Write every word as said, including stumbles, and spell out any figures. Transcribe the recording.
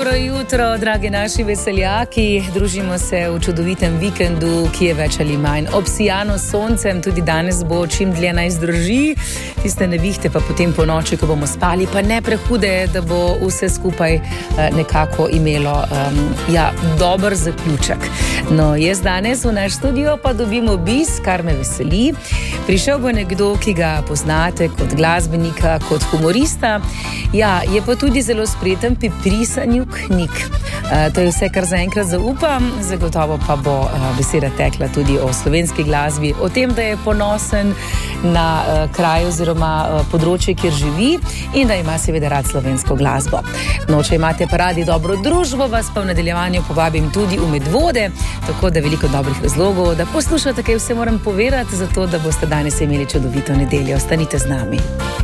Dobro jutro, dragi naši veseljaki. Družimo se v čudovitem vikendu, ki je več ali manj obsijano s soncem. Tudi danes bo čim dlje naj zdrži. Tiste nevihte pa potem po noči, ko bomo spali, pa ne prehude, da bo vse skupaj nekako imelo um, ja, dober zaključek. No, jaz danes v naš studio pa dobim obisk, kar me veseli. Prišel bo nekdo, ki ga poznate kot glasbenika, kot humorista. Ja, je pa tudi zelo spreten pri pisanju knjig. Uh, to je vse, kar zaenkrat zaupam. Zagotovo pa bo uh, beseda tekla tudi o slovenski glasbi, o tem, da je ponosen na uh, kraj oziroma uh, področje, kjer živi in da ima seveda rad slovensko glasbo. No, če imate pa radi dobro družbo, vas pa v nadaljevanju povabim tudi v Medvode, tako da veliko dobrih razlogov, da poslušate, kaj vse moram povedati, zato da boste danes imeli čudovito nedeljo. Ostanite z nami.